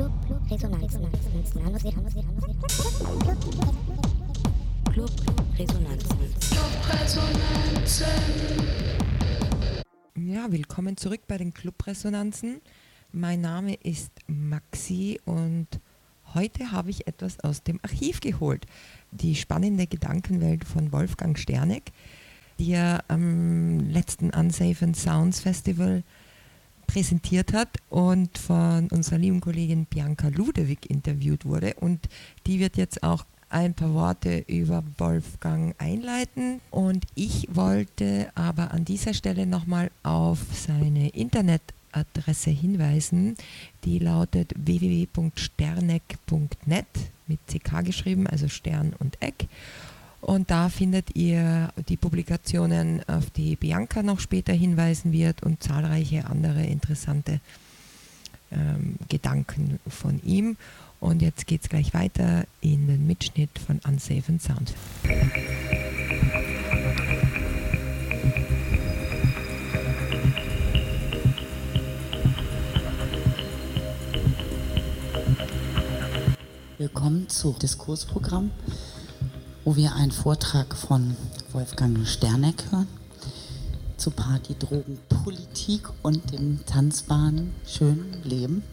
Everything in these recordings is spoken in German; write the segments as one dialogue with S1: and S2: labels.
S1: Resonanzen. Club Resonanzen.
S2: Ja, willkommen zurück bei den Club Resonanzen. Mein Name ist Maxi und heute habe ich etwas aus dem Archiv geholt. Die spannende Gedankenwelt von Wolfgang Sterneck, die er am letzten Unsafe and Sounds Festival präsentiert hat und von unserer lieben Kollegin Bianca Ludewig interviewt wurde. Und die wird jetzt auch ein paar Worte über Wolfgang einleiten. Und ich wollte aber an dieser Stelle nochmal auf seine Internetadresse hinweisen. Die lautet www.sterneck.net mit CK geschrieben, also Stern und Eck. Und da findet ihr die Publikationen, auf die Bianca noch später hinweisen wird und zahlreiche andere interessante Gedanken von ihm. Und jetzt geht es gleich weiter in den Mitschnitt von Unsafe and Sound.
S3: Willkommen zum Diskursprogramm, wo wir einen Vortrag von Wolfgang Sterneck hören zu Party, Drogen, Politik und dem tanzbaren, schönen Leben.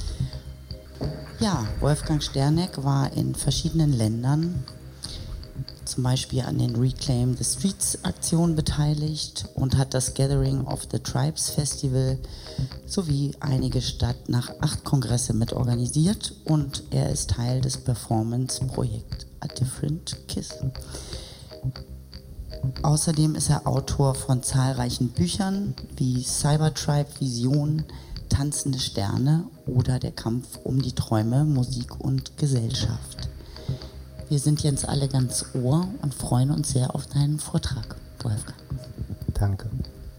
S3: Ja, Wolfgang Sterneck war in verschiedenen Ländern, zum Beispiel an den Reclaim the Streets Aktionen beteiligt und hat das Gathering of the Tribes Festival sowie einige Stadt nach 8 Kongresse mitorganisiert und er ist Teil des Performance-Projekts A Different Kiss. Außerdem ist er Autor von zahlreichen Büchern wie Cybertribe, Vision, Tanzende Sterne oder Der Kampf um die Träume, Musik und Gesellschaft. Wir sind jetzt alle ganz Ohr und freuen uns sehr auf deinen Vortrag, Wolfgang.
S4: Danke.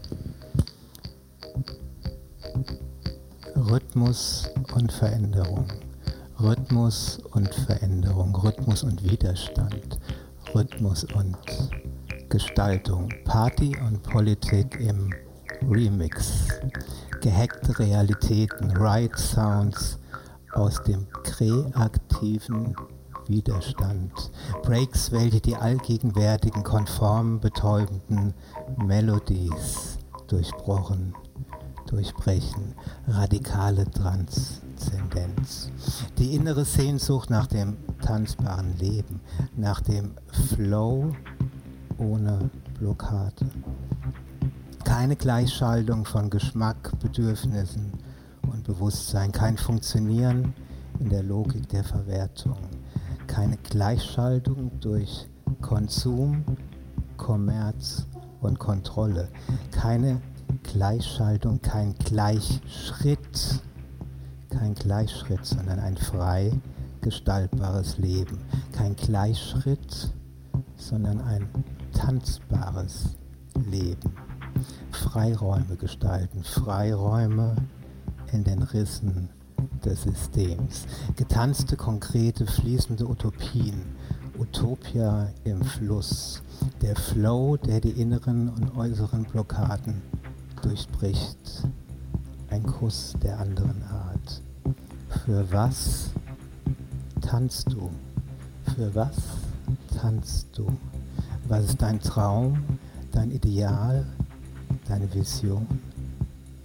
S4: Rhythmus und Veränderung. Rhythmus und Veränderung. Rhythmus und Widerstand. Rhythmus und Gestaltung. Party und Politik im Remix. Gehackte Realitäten. Right Sounds aus dem kreativen Widerstand. Breaks, welche die allgegenwärtigen, konformen, betäubenden Melodies durchbrechen. Radikale Transzendenz. Die innere Sehnsucht nach dem tanzbaren Leben, nach dem Flow ohne Blockade. Keine Gleichschaltung von Geschmack, Bedürfnissen und Bewusstsein. Kein Funktionieren in der Logik der Verwertung. Keine Gleichschaltung durch Konsum, Kommerz und Kontrolle. Keine Gleichschaltung, kein Gleichschritt, sondern ein frei gestaltbares Leben. Kein Gleichschritt, sondern ein tanzbares Leben. Freiräume gestalten, Freiräume in den Rissen des Systems. Getanzte, konkrete, fließende Utopien. Utopia im Fluss. Der Flow, der die inneren und äußeren Blockaden durchbricht. Ein Kuss der anderen Art. Für was tanzt du? Für was tanzt du? Was ist dein Traum, dein Ideal, deine Vision?